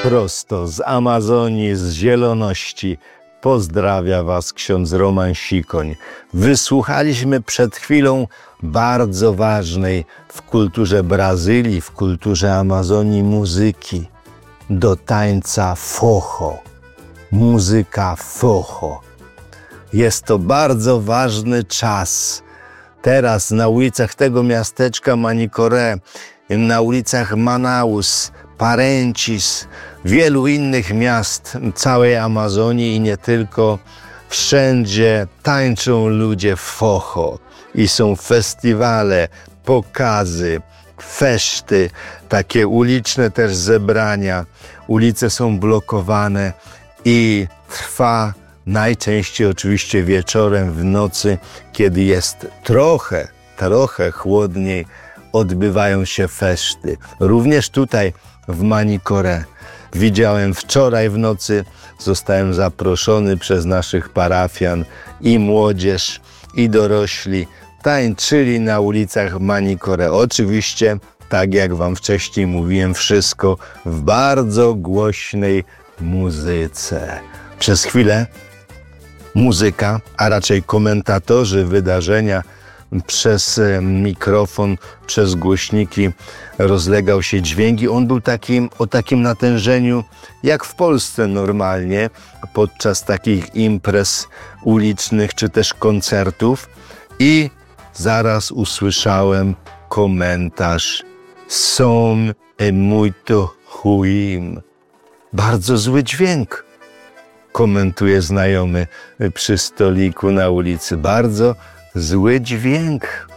prosto z Amazonii, z zieloności pozdrawia Was ksiądz Roman Sikoń. Wysłuchaliśmy przed chwilą bardzo ważnej w kulturze Brazylii, w kulturze Amazonii muzyki do tańca forró. Muzyka forró. Jest to bardzo ważny czas. Teraz na ulicach tego miasteczka Manicoré, na ulicach Manaus, Parentis, wielu innych miast całej Amazonii i nie tylko, wszędzie tańczą ludzie forró i są festiwale, pokazy, feszty, takie uliczne też zebrania. Ulice są blokowane i trwa najczęściej oczywiście wieczorem, w nocy, kiedy jest trochę chłodniej, odbywają się feszty. Również tutaj w Manicoré. Widziałem wczoraj w nocy, zostałem zaproszony przez naszych parafian i młodzież, i dorośli. Tańczyli na ulicach Manicoré. Oczywiście, tak jak Wam wcześniej mówiłem, wszystko w bardzo głośnej muzyce. Przez chwilę muzyka, a raczej komentatorzy wydarzenia przez mikrofon, przez głośniki rozlegał się dźwięk i on był o takim natężeniu jak w Polsce normalnie podczas takich imprez ulicznych czy też koncertów i zaraz usłyszałem komentarz: Som muito ruim. Bardzo zły dźwięk, komentuje znajomy przy stoliku na ulicy. Bardzo zły dźwięk.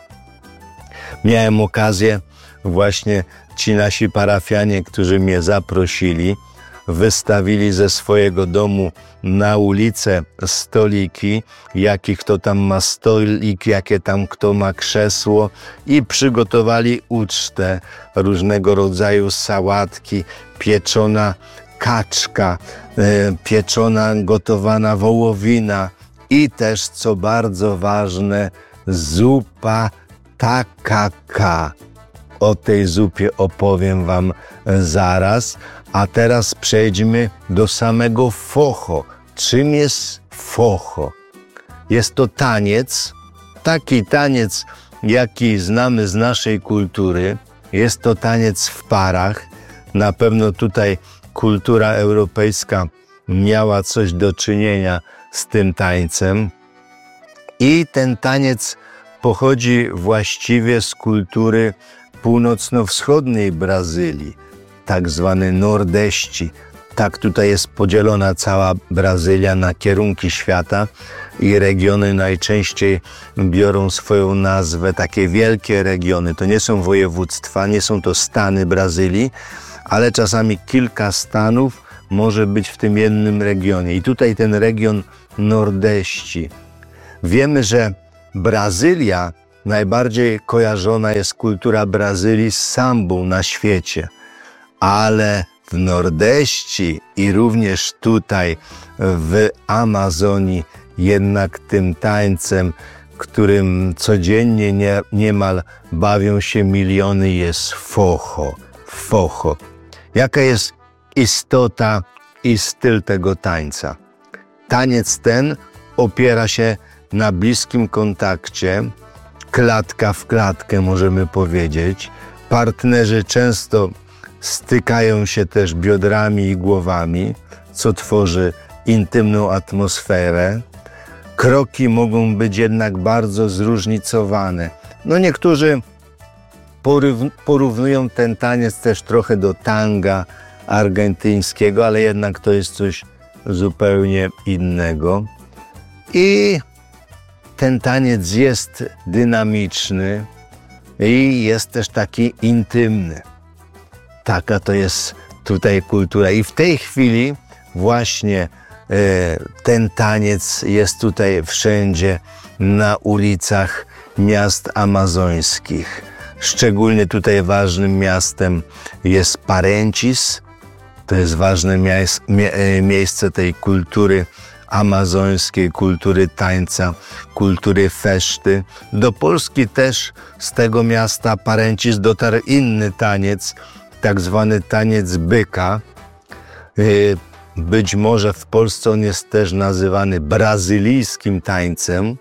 Miałem okazję, właśnie ci nasi parafianie, którzy mnie zaprosili, wystawili ze swojego domu na ulicę stoliki, jaki kto tam ma stolik, jakie tam kto ma krzesło i przygotowali ucztę, różnego rodzaju sałatki, pieczona kaczka, pieczona, gotowana wołowina i też, co bardzo ważne, zupa takaka. O tej zupie opowiem Wam zaraz, a teraz przejdźmy do samego forró. Czym jest forró? Jest to taniec, taki taniec, jaki znamy z naszej kultury. Jest to taniec w parach. Na pewno tutaj kultura europejska miała coś do czynienia z tym tańcem. I ten taniec pochodzi właściwie z kultury północno-wschodniej Brazylii, tak zwany Nordesti. Tak tutaj jest podzielona cała Brazylia na kierunki świata i regiony najczęściej biorą swoją nazwę, takie wielkie regiony. To nie są województwa, nie są to stany Brazylii, ale czasami kilka stanów może być w tym jednym regionie. I tutaj ten region Nordesti. Wiemy, że Brazylia, najbardziej kojarzona jest kultura Brazylii z sambą na świecie, ale w Nordesti i również tutaj w Amazonii jednak tym tańcem, którym codziennie niemal bawią się miliony, jest forró. Forró. Jaka jest istota i styl tego tańca? Taniec ten opiera się na bliskim kontakcie, klatka w klatkę możemy powiedzieć. Partnerzy często stykają się też biodrami i głowami, co tworzy intymną atmosferę. Kroki mogą być jednak bardzo zróżnicowane. Niektórzy porównują ten taniec też trochę do tanga argentyńskiego, ale jednak to jest coś zupełnie innego. I ten taniec jest dynamiczny i jest też taki intymny. Taka to jest tutaj kultura. I w tej chwili właśnie ten taniec jest tutaj wszędzie na ulicach miast amazońskich. Szczególnie tutaj ważnym miastem jest Parentis. To jest ważne miejsce tej kultury amazońskiej, kultury tańca, kultury feszty. Do Polski też z tego miasta Parentis dotarł inny taniec, tak zwany taniec byka. Być może w Polsce on jest też nazywany brazylijskim tańcem.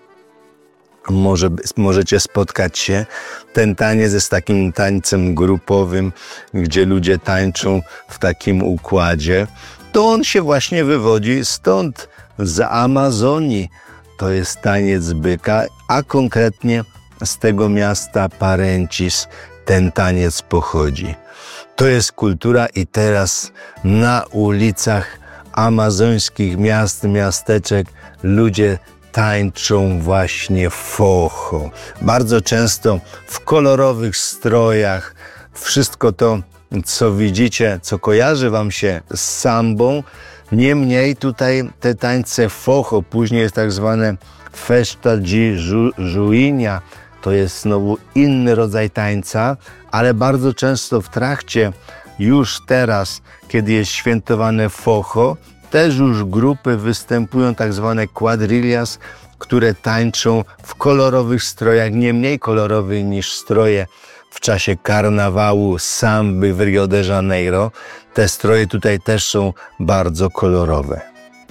Możecie spotkać się. Ten taniec jest takim tańcem grupowym, gdzie ludzie tańczą w takim układzie. To on się właśnie wywodzi stąd, z Amazonii. To jest taniec byka, a konkretnie z tego miasta Parentis ten taniec pochodzi. To jest kultura i teraz na ulicach amazońskich miast, miasteczek ludzie tańczą właśnie focho. Bardzo często w kolorowych strojach. Wszystko to, co widzicie, co kojarzy wam się z sambą. Niemniej tutaj te tańce focho, później jest tak zwane festa de juinha. To jest znowu inny rodzaj tańca, ale bardzo często w trakcie, już teraz, kiedy jest świętowane focho, też już grupy występują, tak zwane quadrillas, które tańczą w kolorowych strojach, nie mniej kolorowych niż stroje w czasie karnawału samby w Rio de Janeiro. Te stroje tutaj też są bardzo kolorowe.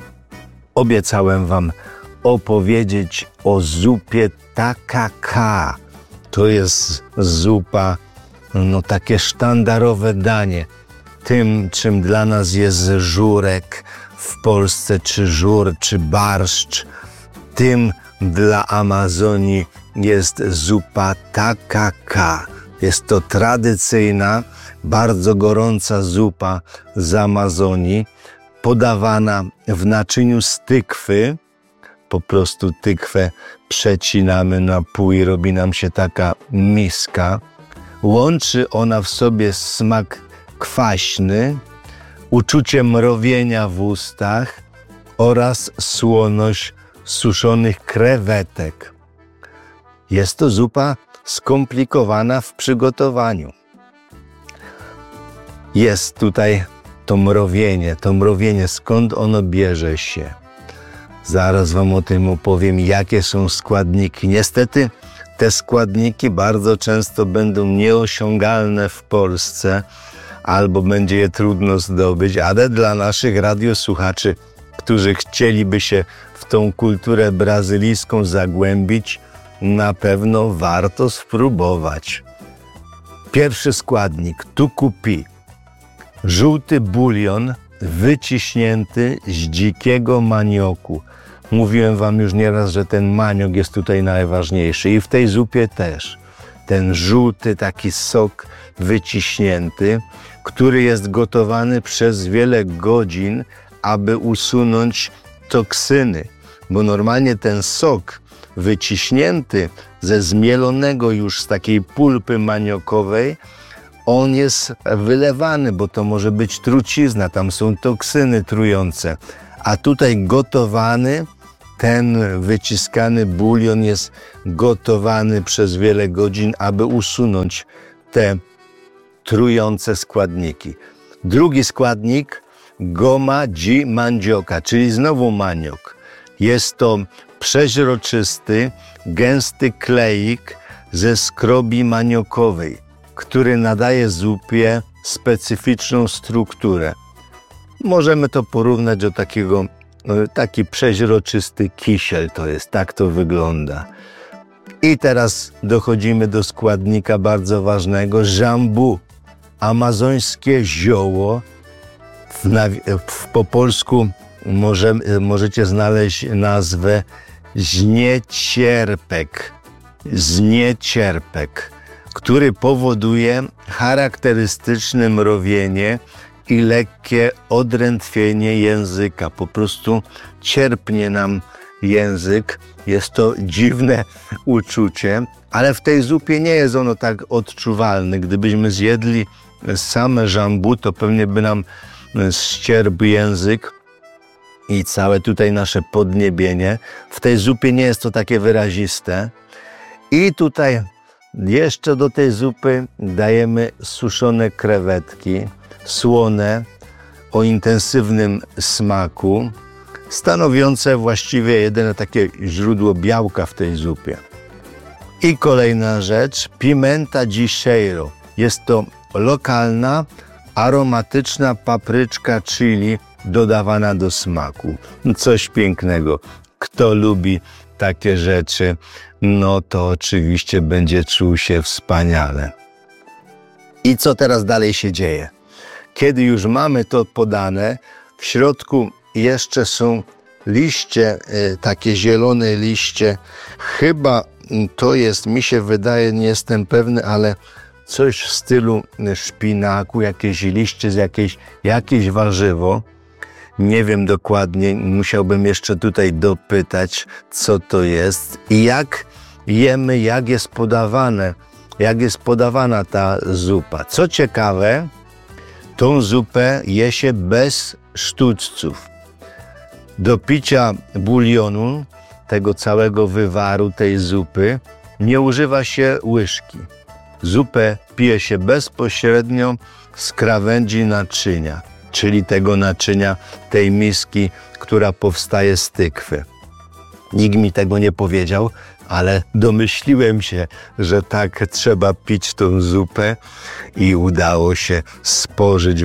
Obiecałem wam opowiedzieć o zupie tacacá. To jest zupa, takie sztandarowe danie. Tym, czym dla nas jest żurek w Polsce, czy żur, czy barszcz, tym dla Amazonii jest zupa tacacá. Jest to tradycyjna, bardzo gorąca zupa z Amazonii, podawana w naczyniu z tykwy. Po prostu tykwę przecinamy na pół i robi nam się taka miska. Łączy ona w sobie smak kwaśny, uczucie mrowienia w ustach oraz słoność suszonych krewetek. Jest to zupa skomplikowana w przygotowaniu. Jest tutaj to mrowienie, skąd ono bierze się. Zaraz wam o tym opowiem, jakie są składniki. Niestety te składniki bardzo często będą nieosiągalne w Polsce albo będzie je trudno zdobyć, ale dla naszych radiosłuchaczy, którzy chcieliby się w tą kulturę brazylijską zagłębić, na pewno warto spróbować. Pierwszy składnik, tucupi. Żółty bulion wyciśnięty z dzikiego manioku. Mówiłem wam już nieraz, że ten maniok jest tutaj najważniejszy i w tej zupie też. Ten żółty taki sok wyciśnięty, który jest gotowany przez wiele godzin, aby usunąć toksyny. Bo normalnie ten sok wyciśnięty ze zmielonego już z takiej pulpy maniokowej, on jest wylewany, bo to może być trucizna, tam są toksyny trujące. A tutaj gotowany, ten wyciskany bulion jest gotowany przez wiele godzin, aby usunąć te trujące składniki. Drugi składnik, goma de mandioca, czyli znowu maniok. Jest to przeźroczysty, gęsty kleik ze skrobi maniokowej, który nadaje zupie specyficzną strukturę. Możemy to porównać do taki przeźroczysty kisiel to jest, tak to wygląda. I teraz dochodzimy do składnika bardzo ważnego, jambu, amazońskie zioło. Po polsku możecie znaleźć nazwę zniecierpek, który powoduje charakterystyczne mrowienie i lekkie odrętwienie języka. Po prostu cierpnie nam język. Jest to dziwne uczucie, ale w tej zupie nie jest ono tak odczuwalne. Gdybyśmy zjedli same jambu, to pewnie by nam ścierbł język i całe tutaj nasze podniebienie. W tej zupie nie jest to takie wyraziste. I tutaj jeszcze do tej zupy dajemy suszone krewetki, słone, o intensywnym smaku, stanowiące właściwie jedyne takie źródło białka w tej zupie. I kolejna rzecz, pimenta de cheiro. Jest to lokalna, aromatyczna papryczka chili dodawana do smaku. Coś pięknego. Kto lubi takie rzeczy, no to oczywiście będzie czuł się wspaniale. I co teraz dalej się dzieje? Kiedy już mamy to podane, w środku jeszcze są liście, takie zielone liście. Chyba to jest, mi się wydaje, nie jestem pewny, ale coś w stylu szpinaku, jakieś liście z jakieś warzywo. Nie wiem dokładnie, musiałbym jeszcze tutaj dopytać, co to jest i jak jemy, jak jest podawana ta zupa. Co ciekawe, tą zupę je się bez sztućców. Do picia bulionu, tego całego wywaru, tej zupy, nie używa się łyżki. Zupę pije się bezpośrednio z krawędzi naczynia, czyli tego naczynia, tej miski, która powstaje z tykwy. Nikt mi tego nie powiedział, ale domyśliłem się, że tak trzeba pić tą zupę i udało się spożyć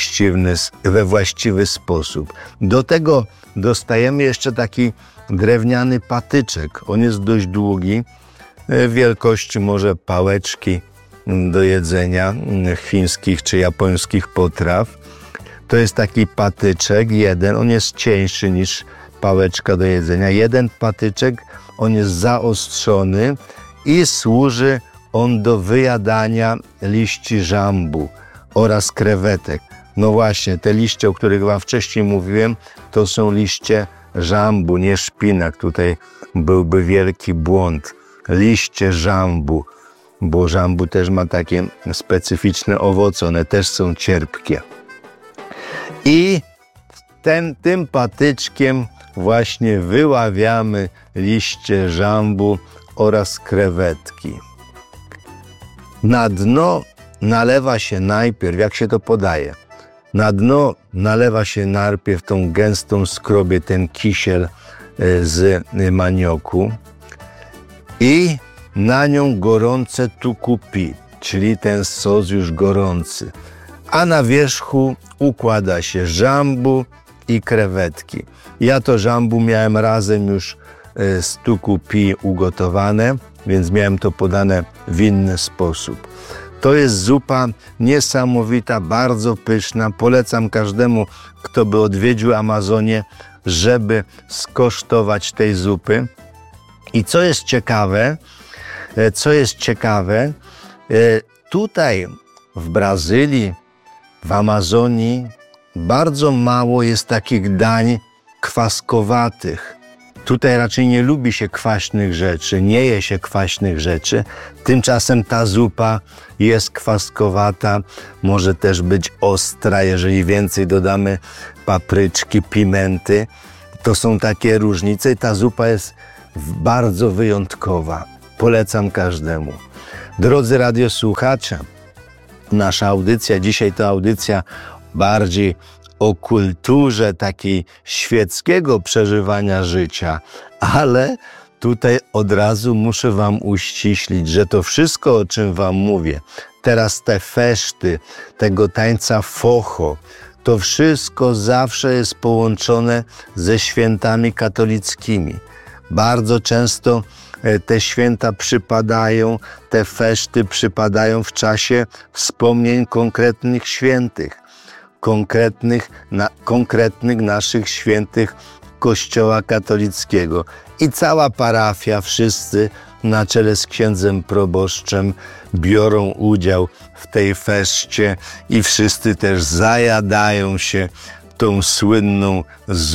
we właściwy sposób. Do tego dostajemy jeszcze taki drewniany patyczek. On jest dość długi, wielkości może pałeczki do jedzenia chińskich czy japońskich potraw. To jest taki patyczek, on jest cieńszy niż pałeczka do jedzenia. Jeden patyczek, on jest zaostrzony i służy on do wyjadania liści żambu oraz krewetek. No właśnie, te liście, o których wam wcześniej mówiłem, to są liście żambu, nie szpinak. Tutaj byłby wielki błąd. Liście żambu, bo żambu też ma takie specyficzne owoce, one też są cierpkie. I tym patyczkiem właśnie wyławiamy liście żambu oraz krewetki. Na dno nalewa się najpierw, jak się to podaje, na dno nalewa się najpierw tą gęstą skrobię, ten kisiel z manioku i na nią gorące tukupi, czyli ten sos już gorący. A na wierzchu układa się żambu i krewetki. Ja to żambu miałem razem już z tukupi ugotowane, więc miałem to podane w inny sposób. To jest zupa niesamowita, bardzo pyszna. Polecam każdemu, kto by odwiedził Amazonię, żeby skosztować tej zupy. I co jest ciekawe, tutaj w Brazylii, w Amazonii bardzo mało jest takich dań kwaskowatych. Tutaj raczej nie lubi się kwaśnych rzeczy, nie je się kwaśnych rzeczy. Tymczasem ta zupa jest kwaskowata, może też być ostra, jeżeli więcej dodamy papryczki, pimenty. To są takie różnice i ta zupa jest bardzo wyjątkowa. Polecam każdemu. Drodzy radiosłuchacze, nasza audycja dzisiaj to audycja bardziej o kulturze takiej świeckiego przeżywania życia, ale tutaj od razu muszę wam uściślić, że to wszystko, o czym wam mówię, teraz te feszty, tego tańca focho, to wszystko zawsze jest połączone ze świętami katolickimi. Bardzo często te święta przypadają, te feszty przypadają w czasie wspomnień konkretnych świętych, konkretnych naszych świętych Kościoła katolickiego. I cała parafia, wszyscy na czele z księdzem proboszczem biorą udział w tej feszcie i wszyscy też zajadają się tą słynną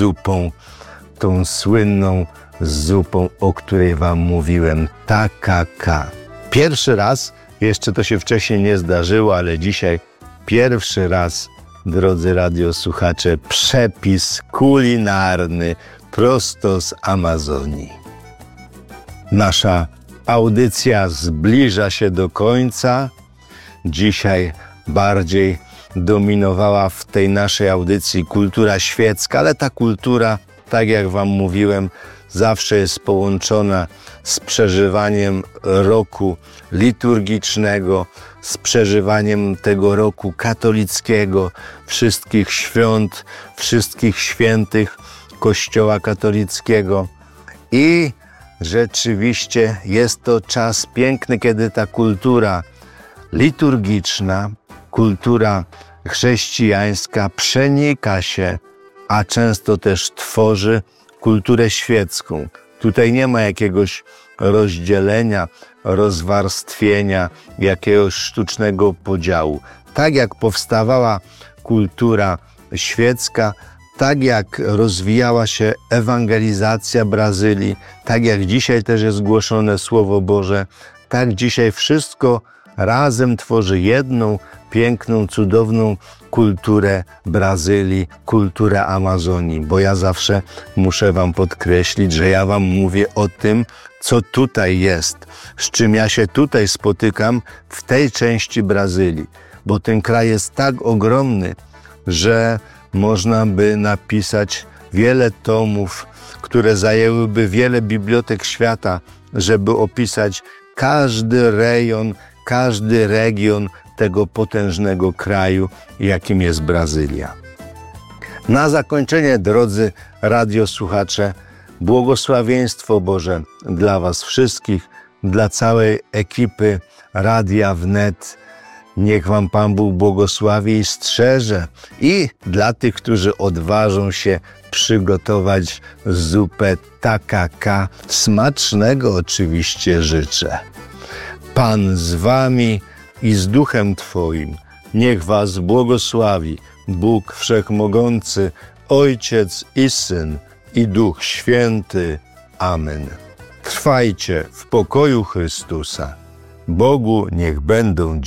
zupą, o której wam mówiłem, takaka. Pierwszy raz, jeszcze to się wcześniej nie zdarzyło, ale dzisiaj pierwszy raz, drodzy radiosłuchacze, przepis kulinarny prosto z Amazonii. Nasza audycja zbliża się do końca. Dzisiaj bardziej dominowała w tej naszej audycji kultura świecka, ale ta kultura, tak jak wam mówiłem, zawsze jest połączona z przeżywaniem roku liturgicznego, z przeżywaniem tego roku katolickiego, wszystkich świąt, wszystkich świętych Kościoła katolickiego. I rzeczywiście jest to czas piękny, kiedy ta kultura liturgiczna, kultura chrześcijańska przenika się, a często też tworzy kulturę świecką. Tutaj nie ma jakiegoś rozdzielenia, rozwarstwienia, jakiegoś sztucznego podziału. Tak jak powstawała kultura świecka, tak jak rozwijała się ewangelizacja Brazylii, tak jak dzisiaj też jest głoszone Słowo Boże, tak dzisiaj wszystko razem tworzy jedną piękną, cudowną kulturę Brazylii, kulturę Amazonii. Bo ja zawsze muszę wam podkreślić, że ja wam mówię o tym, co tutaj jest, z czym ja się tutaj spotykam w tej części Brazylii. Bo ten kraj jest tak ogromny, że można by napisać wiele tomów, które zajęłyby wiele bibliotek świata, żeby opisać każdy rejon, każdy region tego potężnego kraju, jakim jest Brazylia. Na zakończenie, drodzy radiosłuchacze, błogosławieństwo Boże dla was wszystkich, dla całej ekipy Radia Wnet. Niech wam Pan Bóg błogosławi i strzeże. I dla tych, którzy odważą się przygotować zupę takaka, smacznego oczywiście życzę. Pan z wami i z duchem twoim. Niech was błogosławi Bóg Wszechmogący, Ojciec i Syn i Duch Święty. Amen. Trwajcie w pokoju Chrystusa. Bogu niech będą